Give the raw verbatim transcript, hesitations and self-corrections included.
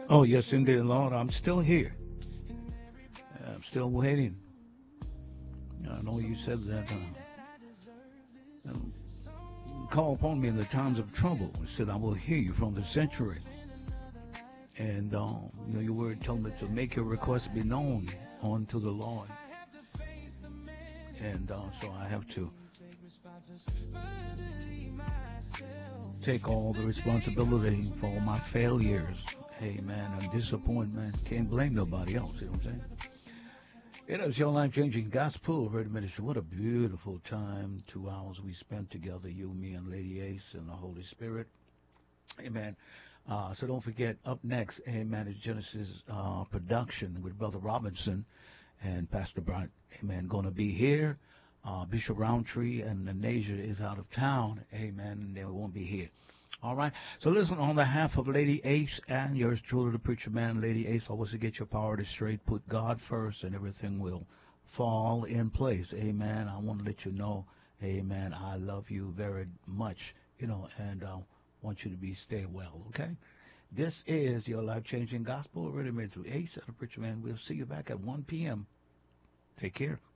Oh, yes, indeed, Lord. I'm still here. I'm still waiting. I know you said that. Uh, um, call upon me in the times of trouble. You said, I will hear you from the sanctuary. And, uh, you know, your word told me to make your requests be known unto the Lord. And uh, so I have to take all the responsibility for all my failures. Amen. And disappointment. Can't blame nobody else. You know what I'm saying? It is your life changing gospel radio ministry. What a beautiful time. Two hours we spent together, you, me, and Lady Ace and the Holy Spirit. Amen. Uh, so don't forget, up next, amen, is Genesis uh, production with Brother Robinson and Pastor Brian. Amen. Going to be here. Uh, Bishop Roundtree and Nasia is out of town. Amen. And they won't be here. All right. So listen, on behalf of Lady Ace and yours truly, the preacher man, Lady Ace, always to get your priorities straight. Put God first, and everything will fall in place. Amen. I want to let you know, amen, I love you very much, you know, and uh, want you to be stay well. Okay. This is your life changing gospel. Already made through Ace and the preacher man. We'll see you back at one p.m. Take care.